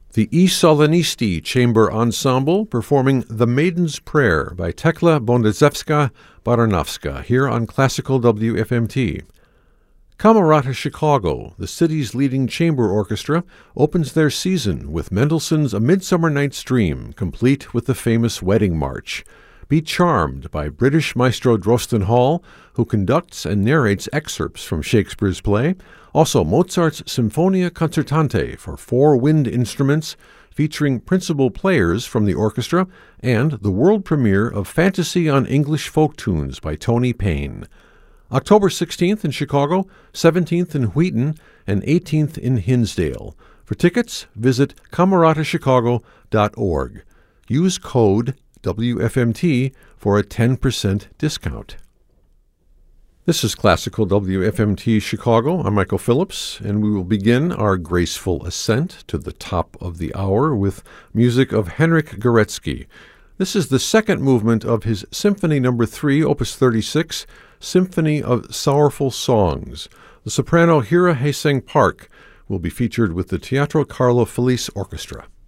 The I Solenisti Chamber Ensemble performing The Maiden's Prayer by Tekla Bondazewska-Baranowska here on Classical WFMT. Camerata Chicago, the city's leading chamber orchestra, opens their season with Mendelssohn's A Midsummer Night's Dream, complete with the famous Wedding March. Be Charmed by British maestro Drosten Hall, who conducts and narrates excerpts from Shakespeare's play. Also, Mozart's Sinfonia Concertante for 4 wind instruments, featuring principal players from the orchestra, and the world premiere of Fantasy on English Folk Tunes by Tony Payne. October 16th in Chicago, 17th in Wheaton, and 18th in Hinsdale. For tickets, visit cameratachicago.org. Use code WFMT for a 10% discount. This is Classical WFMT Chicago. I'm Michael Phillips, and we will begin our graceful ascent to the top of the hour with music of Henryk Górecki. This is the second movement of his Symphony No. 3, Opus 36, Symphony of Sorrowful Songs. The soprano Hira Haesang Park will be featured with the Teatro Carlo Felice Orchestra.